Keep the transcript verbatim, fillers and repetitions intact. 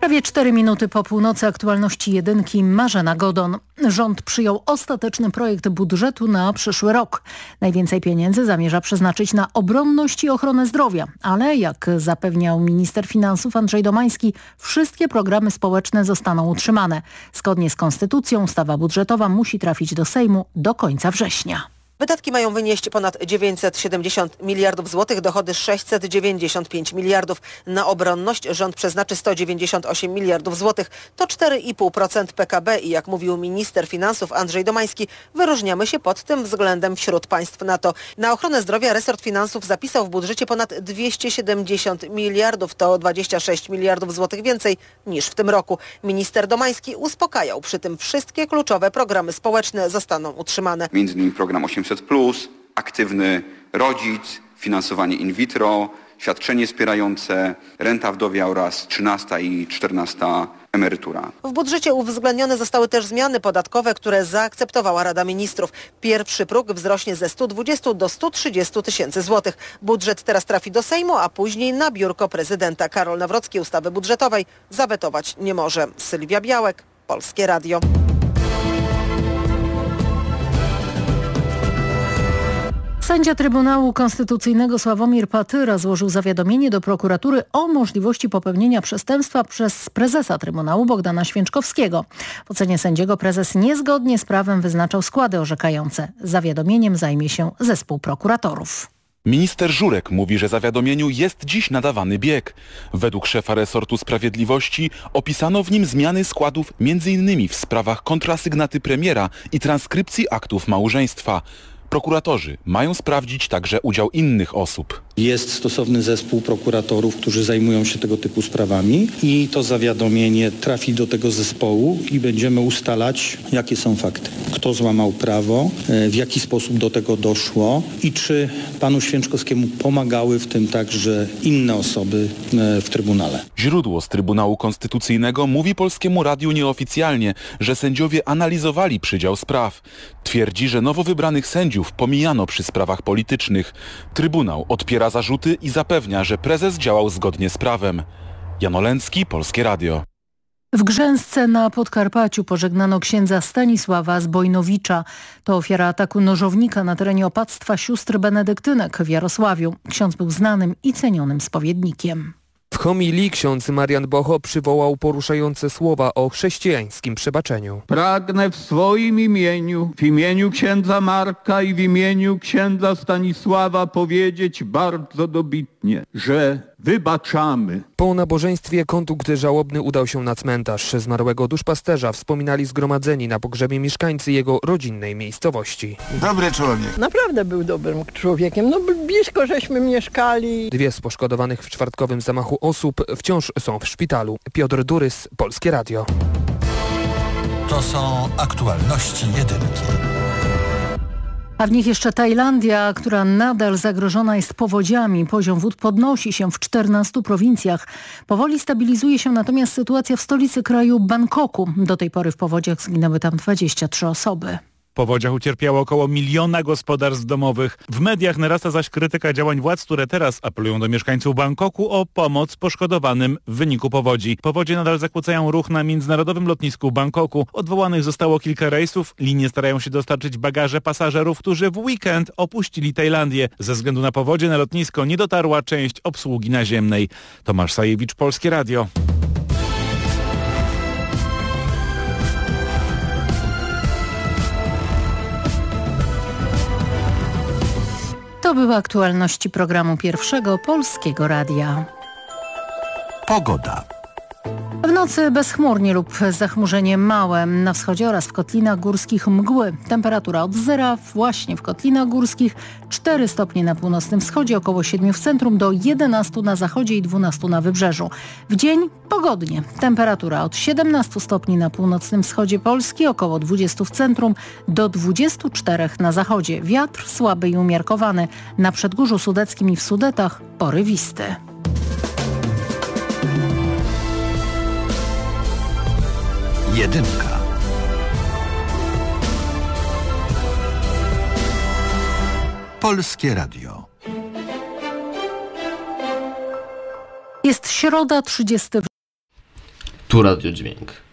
Prawie cztery minuty po północy aktualności jedynki. Marzena Godon. Rząd przyjął ostateczny projekt budżetu na przyszły rok. Najwięcej pieniędzy zamierza przeznaczyć na obronność i ochronę zdrowia. Ale jak zapewniał minister finansów Andrzej Domański, wszystkie programy społeczne zostaną utrzymane. Zgodnie z konstytucją ustawa budżetowa musi trafić do Sejmu do końca września. Wydatki mają wynieść ponad dziewięćset siedemdziesiąt miliardów złotych, dochody sześćset dziewięćdziesiąt pięć miliardów. Na obronność rząd przeznaczy sto dziewięćdziesiąt osiem miliardów złotych. To cztery i pół procent P K B i jak mówił minister finansów Andrzej Domański, wyróżniamy się pod tym względem wśród państw NATO. Na ochronę zdrowia resort finansów zapisał w budżecie ponad dwieście siedemdziesiąt miliardów. To dwadzieścia sześć miliardów złotych więcej niż w tym roku. Minister Domański uspokajał, przy tym wszystkie kluczowe programy społeczne zostaną utrzymane. Między innymi program osiemset plus, aktywny rodzic, finansowanie in vitro, świadczenie wspierające, renta wdowia oraz trzynasta i czternasta emerytura. W budżecie uwzględnione zostały też zmiany podatkowe, które zaakceptowała Rada Ministrów. Pierwszy próg wzrośnie ze stu dwudziestu do stu trzydziestu tysięcy złotych. Budżet teraz trafi do Sejmu, a później na biurko prezydenta. Karol Nawrocki ustawy budżetowej zawetować nie może. Sylwia Białek, Polskie Radio. Sędzia Trybunału Konstytucyjnego Sławomir Patyra złożył zawiadomienie do prokuratury o możliwości popełnienia przestępstwa przez prezesa Trybunału Bogdana Święczkowskiego. W ocenie sędziego prezes niezgodnie z prawem wyznaczał składy orzekające. Zawiadomieniem zajmie się zespół prokuratorów. Minister Żurek mówi, że zawiadomieniu jest dziś nadawany bieg. Według szefa resortu sprawiedliwości opisano w nim zmiany składów między innymi w sprawach kontrasygnaty premiera i transkrypcji aktów małżeństwa. Prokuratorzy mają sprawdzić także udział innych osób. Jest stosowny zespół prokuratorów, którzy zajmują się tego typu sprawami i to zawiadomienie trafi do tego zespołu i będziemy ustalać, jakie są fakty. Kto złamał prawo, w jaki sposób do tego doszło i czy panu Święczkowskiemu pomagały w tym także inne osoby w Trybunale. Źródło z Trybunału Konstytucyjnego mówi Polskiemu Radiu nieoficjalnie, że sędziowie analizowali przydział spraw. Twierdzi, że nowo wybranych sędziów pomijano przy sprawach politycznych. Trybunał odpiera zarzuty i zapewnia, że prezes działał zgodnie z prawem. Jan Olęcki, Polskie Radio. W Grzęsce na Podkarpaciu pożegnano księdza Stanisława Zbojnowicza. To ofiara ataku nożownika na terenie opactwa sióstr benedyktynek w Jarosławiu. Ksiądz był znanym i cenionym spowiednikiem. W homilii ksiądz Marian Bocho przywołał poruszające słowa o chrześcijańskim przebaczeniu. Pragnę w swoim imieniu, w imieniu księdza Marka i w imieniu księdza Stanisława powiedzieć bardzo dobitnie, że wybaczamy. Po nabożeństwie kondukt żałobny udał się na cmentarz. Zmarłego duszpasterza wspominali zgromadzeni na pogrzebie mieszkańcy jego rodzinnej miejscowości. Dobry człowiek. Naprawdę był dobrym człowiekiem. No blisko żeśmy mieszkali. Dwie z poszkodowanych w czwartkowym zamachu osób wciąż są w szpitalu. Piotr Durys, Polskie Radio. To są aktualności jedynki. A w nich jeszcze Tajlandia, która nadal zagrożona jest powodziami. Poziom wód podnosi się w czternastu prowincjach. Powoli stabilizuje się natomiast sytuacja w stolicy kraju Bangkoku. Do tej pory w powodziach zginęły tam dwadzieścia trzy osoby. W powodziach ucierpiało około miliona gospodarstw domowych. W mediach narasta zaś krytyka działań władz, które teraz apelują do mieszkańców Bangkoku o pomoc poszkodowanym w wyniku powodzi. Powodzie nadal zakłócają ruch na międzynarodowym lotnisku Bangkoku. Odwołanych zostało kilka rejsów. Linie starają się dostarczyć bagaże pasażerów, którzy w weekend opuścili Tajlandię. Ze względu na powodzie na lotnisko nie dotarła część obsługi naziemnej. Tomasz Sajewicz, Polskie Radio. To były aktualności programu Pierwszego Polskiego Radia. Pogoda. W nocy bezchmurnie lub zachmurzenie małe. Na wschodzie oraz w kotlinach górskich mgły. Temperatura od zera właśnie w kotlinach górskich, cztery stopnie na północnym wschodzie, około siedmiu w centrum, do jedenastu na zachodzie i dwunastu na wybrzeżu. W dzień pogodnie. Temperatura od siedemnastu stopni na północnym wschodzie Polski, około dwudziestu w centrum, do dwudziestu czterech na zachodzie. Wiatr słaby i umiarkowany. Na Przedgórzu Sudeckim i w Sudetach porywisty. Jedynka. Polskie Radio. Jest środa, trzydziestego Tu Radio Dźwięk.